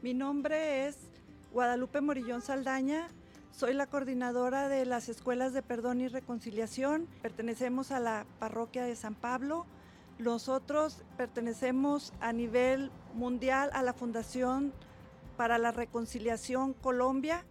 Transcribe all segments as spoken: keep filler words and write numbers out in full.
Mi nombre es Guadalupe Morillón Saldaña, soy la coordinadora de las Escuelas de Perdón y Reconciliación, pertenecemos a la parroquia de San Pablo. Nosotros pertenecemos a nivel mundial a la Fundación para la Reconciliación Colombia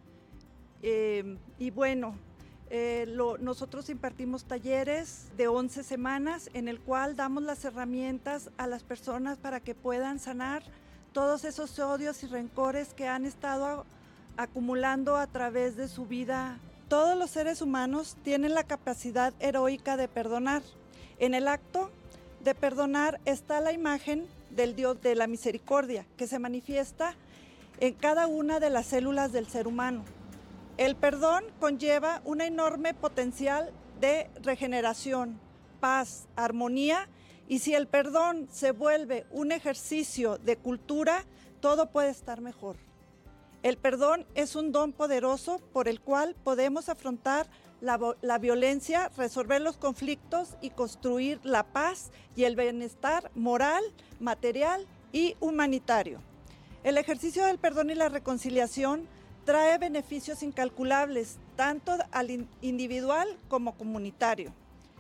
eh, y bueno, eh, lo, nosotros impartimos talleres de once semanas en el cual damos las herramientas a las personas para que puedan sanar todos esos odios y rencores que han estado acumulando a través de su vida. Todos los seres humanos tienen la capacidad heroica de perdonar. En el acto de perdonar está la imagen del Dios de la misericordia, que se manifiesta en cada una de las células del ser humano. El perdón conlleva un enorme potencial de regeneración, paz, armonía, y si el perdón se vuelve un ejercicio de cultura, todo puede estar mejor. El perdón es un don poderoso por el cual podemos afrontar la, la violencia, resolver los conflictos y construir la paz y el bienestar moral, material y humanitario. El ejercicio del perdón y la reconciliación trae beneficios incalculables, tanto al individual como comunitario.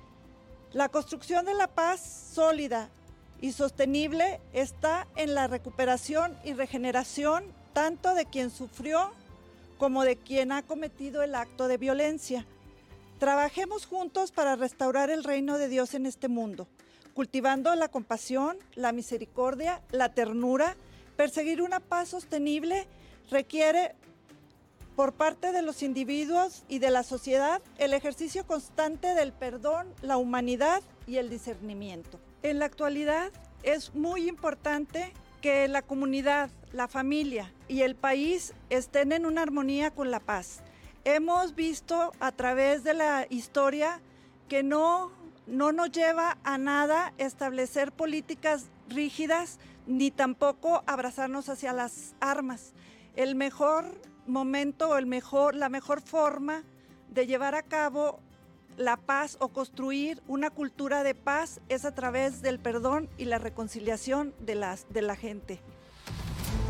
La construcción de la paz sólida y sostenible está en la recuperación y regeneración tanto de quien sufrió como de quien ha cometido el acto de violencia. Trabajemos juntos para restaurar el reino de Dios en este mundo, cultivando la compasión, la misericordia, la ternura. Perseguir una paz sostenible requiere, por parte de los individuos y de la sociedad, el ejercicio constante del perdón, la humanidad y el discernimiento. En la actualidad es muy importante que la comunidad, la familia y el país estén en una armonía con la paz. Hemos visto a través de la historia que no, no nos lleva a nada establecer políticas rígidas ni tampoco abrazarnos hacia las armas. El mejor momento o el mejor, la mejor forma de llevar a cabo la paz o construir una cultura de paz es a través del perdón y la reconciliación de, las, de la gente.